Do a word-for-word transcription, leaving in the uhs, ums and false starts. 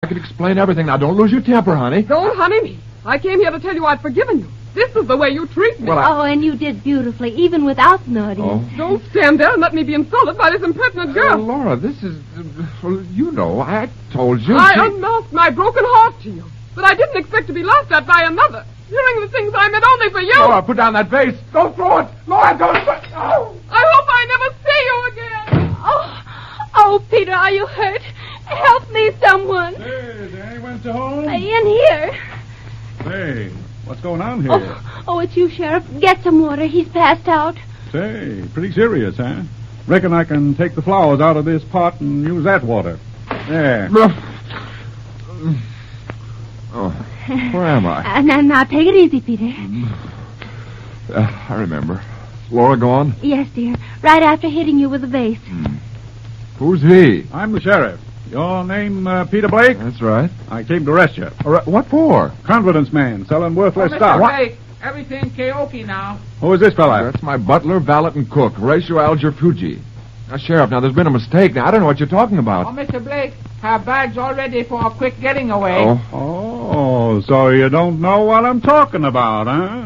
I could explain everything. Now, don't lose your temper, honey. Don't honey me. I came here to tell you I'd forgiven you. This is the way you treat me. Well, I... Oh, and you did beautifully, even without an audience. Oh. Don't stand there and let me be insulted by this impertinent girl. Uh, Laura, this is... Uh, well, you know, I told you... I she... unmasked my broken heart to you, but I didn't expect to be laughed at by another. Hearing the things I meant only for you. Laura, put down that vase. Don't throw it. Laura, don't... Oh. I hope I never see you again. Oh, oh, Peter, are you hurt? Help me, someone. Hey, is anyone to home? Uh, in here. Hey, what's going on here? Oh, oh, it's you, Sheriff. Get some water. He's passed out. Say, pretty serious, huh? Reckon I can take the flowers out of this pot and use that water. There. Oh, where am I? Uh, now, now, take it easy, Peter. Uh, I remember. Is Laura gone? Yes, dear. Right after hitting you with a vase. Hmm. Who's he? I'm the sheriff. Your name, uh, Peter Blake? That's right. I came to arrest you. All right, what for? Confidence man, selling worthless Oh, stock. Mister Blake, everything karaoke now. Who is this fella? That's my butler, valet, and cook, Horatio Alger Fuji. Now, Sheriff, now, there's been a mistake. Now, I don't know what you're talking Oh, about. Mister Blake, her bag's all ready for a quick getting away. Oh. Oh, so you don't know what I'm talking about, huh?